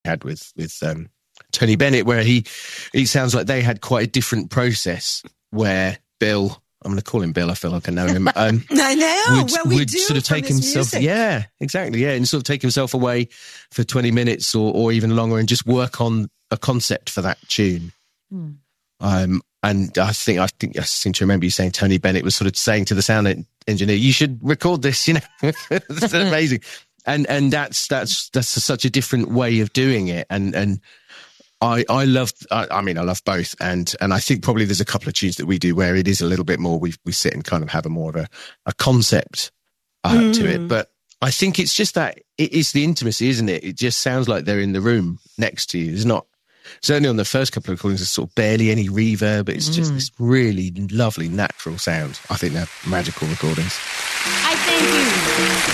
had with Tony Bennett, where he sounds like they had quite a different process where Bill, I'm going to call him Bill, I feel like I know him. I know. Would sort of take himself, yeah, exactly, yeah, and sort of take himself away for 20 minutes or even longer and just work on a concept for that tune. And I seem to remember you saying Tony Bennett was sort of saying to the sound engineer, "You should record this," you know. It's amazing, and that's such a different way of doing it, and I love both, and I think probably there's a couple of tunes that we do where it is a little bit more we sit and kind of have a more of a concept to it, but I think it's just that it is the intimacy, isn't it? It just sounds like they're in the room next to you. There's not, certainly on the first couple of recordings, there's sort of barely any reverb. It's just this really lovely natural sound. I think they're magical recordings. I thank you.